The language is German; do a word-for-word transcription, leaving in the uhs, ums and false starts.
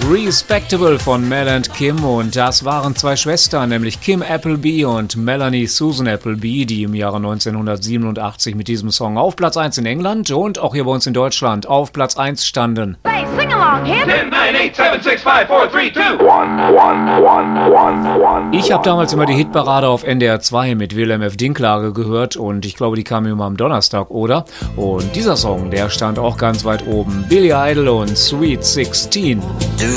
Respectable von Mel and Kim, und das waren zwei Schwestern, nämlich Kim Appleby und Melanie Susan Appleby, die im Jahre neunzehnhundertsiebenundachtzig mit diesem Song auf Platz eins in England und auch hier bei uns in Deutschland auf Platz eins standen. Hey, sing along, him. ten, nine, eight, seven, six, five, four, three, two. Ich habe damals immer die Hitparade auf N D R zwei mit Wilhelm F. Dinklage gehört, und ich glaube, die kam immer am Donnerstag, oder? Und dieser Song, der stand auch ganz weit oben. Billy Idol und Sweet sixteen.